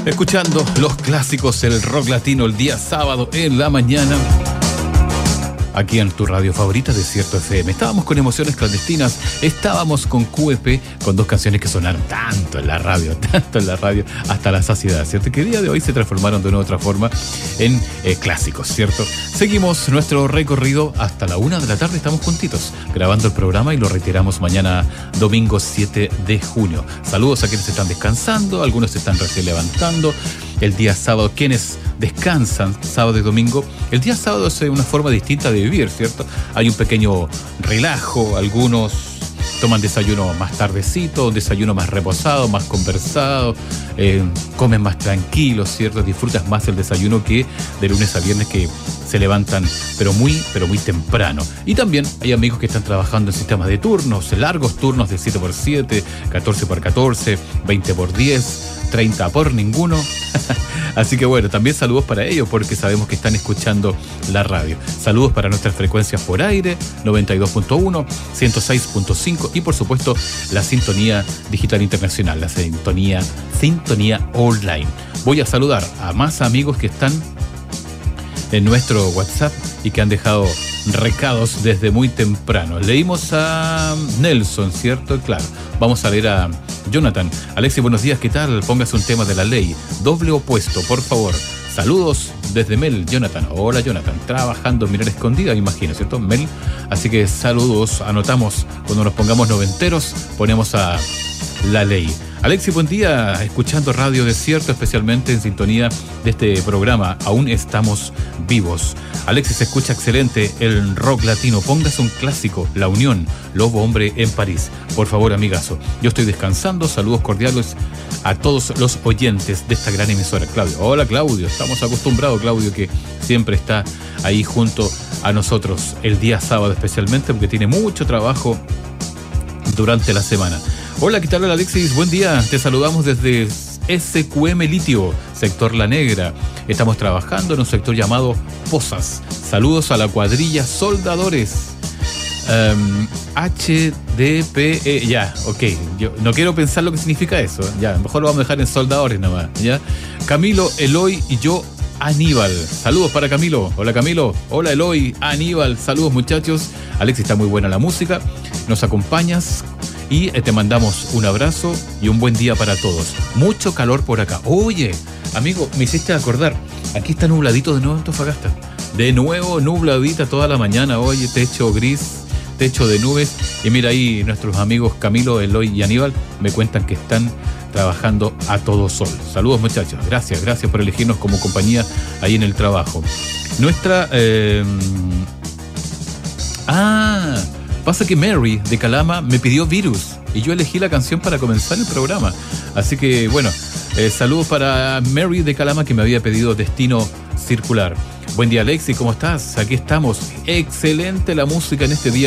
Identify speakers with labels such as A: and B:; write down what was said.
A: Escuchando los clásicos del rock latino el día sábado en la mañana, aquí en tu radio favorita, Desierto FM. Estábamos con Emociones Clandestinas, estábamos con QEP, con dos canciones que sonaron tanto en la radio, hasta la saciedad, ¿cierto? Que el día de hoy se transformaron de una u otra forma en clásicos, ¿cierto? Seguimos nuestro recorrido hasta la 1 de la tarde, estamos juntitos grabando el programa y lo retiramos mañana domingo 7 de junio. Saludos a quienes están descansando, algunos se están recién levantando. El día sábado, quienes descansan sábado y domingo, el día sábado es una forma distinta de vivir, ¿cierto? Hay un pequeño relajo, algunos toman desayuno más tardecito, un desayuno más reposado, más conversado, comen más tranquilos, ¿cierto? Disfrutas más el desayuno que de lunes a viernes, que se levantan pero muy temprano. Y también hay amigos que están trabajando en sistemas de turnos, largos turnos de 7x7, 14x14, 20x10, 30 por ninguno. Así que bueno, también saludos para ellos porque sabemos que están escuchando la radio. Saludos para nuestras frecuencias por aire, 92.1, 106.5 y por supuesto la sintonía digital internacional, la sintonía online. Voy a saludar a más amigos que están en nuestro WhatsApp y que han dejado recados desde muy temprano. Leímos a Nelson, ¿cierto? Claro. Vamos a leer a Jonathan. Alexis, buenos días, ¿qué tal? Póngase un tema de la ley. Doble opuesto, por favor. Saludos desde Mel, Jonathan. Hola, Jonathan. Trabajando en Minera Escondida, me imagino, ¿cierto? Mel. Así que saludos. Anotamos, cuando nos pongamos noventeros, ponemos a la ley. Alexis, buen día, escuchando Radio Desierto, especialmente en sintonía de este programa. Aún estamos vivos. Alexis, se escucha excelente el rock latino. Póngase un clásico, La Unión, Lobo Hombre en París. Por favor, amigazo. Yo estoy descansando. Saludos cordiales a todos los oyentes de esta gran emisora. Claudio. Hola, Claudio. Estamos acostumbrados, Claudio, que siempre está ahí junto a nosotros el día sábado, especialmente porque tiene mucho trabajo durante la semana. Hola, ¿qué tal, Alexis? Buen día, te saludamos desde SQM Litio, sector La Negra. Estamos trabajando en un sector llamado Pozas. Saludos a la cuadrilla Soldadores. HDPE, ya, ok. Yo no quiero pensar lo que significa eso. Ya, mejor lo vamos a dejar en Soldadores nomás, ¿ya? Camilo, Eloy y yo, Aníbal. Saludos para Camilo. Hola, Camilo. Hola, Eloy, Aníbal. Saludos, muchachos. Alexis, está muy buena la música. Nos acompañas. Y te mandamos un abrazo y un buen día para todos. Mucho calor por acá. Oye, amigo, me hiciste acordar. Aquí está nubladito de nuevo en Antofagasta. De nuevo nubladita toda la mañana. Oye, techo gris, techo de nubes. Y mira ahí nuestros amigos Camilo, Eloy y Aníbal me cuentan que están trabajando a todo sol. Saludos, muchachos. Gracias por elegirnos como compañía ahí en el trabajo. Nuestra... Pasa que Mary de Calama me pidió Virus y yo elegí la canción para comenzar el programa. Así que bueno, saludos para Mary de Calama que me había pedido Destino Circular. Buen día, Alexis, ¿cómo estás? Aquí estamos. Excelente la música en este día.